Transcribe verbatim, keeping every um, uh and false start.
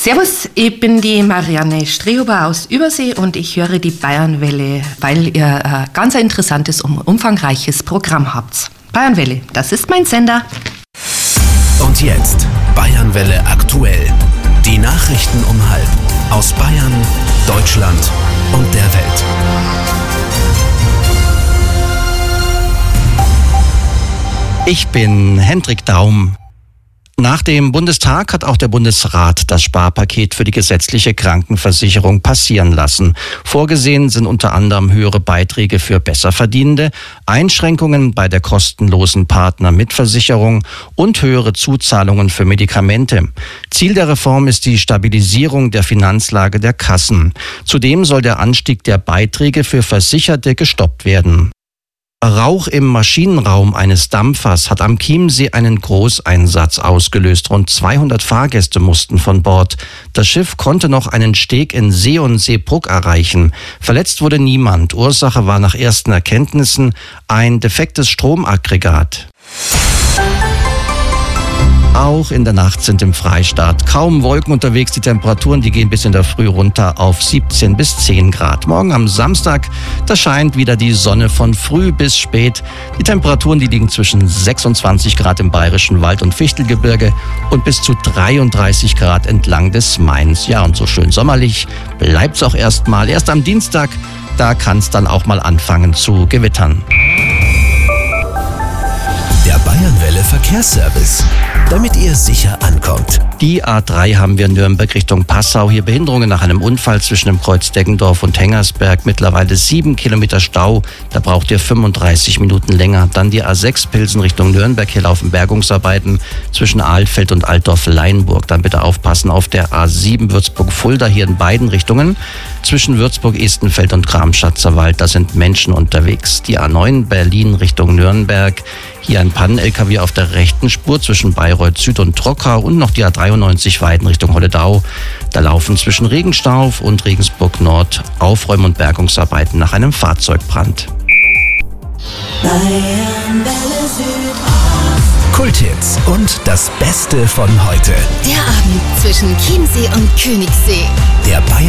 Servus, ich bin die Marianne Strehuber aus Übersee und ich höre die Bayernwelle, weil ihr ein ganz interessantes und umfangreiches Programm habt. Bayernwelle, das ist mein Sender. Und jetzt Bayernwelle aktuell. Die Nachrichten um halb aus Bayern, Deutschland und der Welt. Ich bin Hendrik Daum. Nach dem Bundestag hat auch der Bundesrat das Sparpaket für die gesetzliche Krankenversicherung passieren lassen. Vorgesehen sind unter anderem höhere Beiträge für Besserverdienende, Einschränkungen bei der kostenlosen Partnermitversicherung und höhere Zuzahlungen für Medikamente. Ziel der Reform ist die Stabilisierung der Finanzlage der Kassen. Zudem soll der Anstieg der Beiträge für Versicherte gestoppt werden. Rauch im Maschinenraum eines Dampfers hat am Chiemsee einen Großeinsatz ausgelöst. Rund zweihundert Fahrgäste mussten von Bord. Das Schiff konnte noch einen Steg in See und Seebrugg erreichen. Verletzt wurde niemand. Ursache war nach ersten Erkenntnissen ein defektes Stromaggregat. Auch in der Nacht sind im Freistaat kaum Wolken unterwegs. Die Temperaturen, die gehen bis in der Früh runter auf siebzehn bis zehn Grad. Morgen am Samstag, da scheint wieder die Sonne von früh bis spät. Die Temperaturen, die liegen zwischen sechsundzwanzig Grad im Bayerischen Wald- und Fichtelgebirge und bis zu dreiunddreißig Grad entlang des Mains. Ja, und so schön sommerlich bleibt's auch erstmal. Erst am Dienstag, da kann's dann auch mal anfangen zu gewittern. Der Bayernwelle Verkehrsservice, damit ihr sicher ankommt. Die A drei haben wir in Nürnberg Richtung Passau. Hier Behinderungen nach einem Unfall zwischen dem Kreuz Deggendorf und Hengersberg. Mittlerweile sieben Kilometer Stau. Da braucht ihr fünfunddreißig Minuten länger. Dann die A sechs Pilsen Richtung Nürnberg. Hier laufen Bergungsarbeiten zwischen Ahlfeld und Altdorf-Leinburg. Dann bitte aufpassen auf der A sieben Würzburg-Fulda hier in beiden Richtungen. Zwischen Würzburg-Estenfeld und Kramschatzer-Wald. Da sind Menschen unterwegs. Die A neun Berlin Richtung Nürnberg. Hier ein Pannen-L K W auf der rechten Spur zwischen Bayreuth Süd und Trockau und noch die A dreiundneunzig Weiden Richtung Holledau. Da laufen zwischen Regenstauf und Regensburg Nord Aufräum- und Bergungsarbeiten nach einem Fahrzeugbrand. Kulthits und das Beste von heute. Der Abend zwischen Chiemsee und Königssee. Der Bayern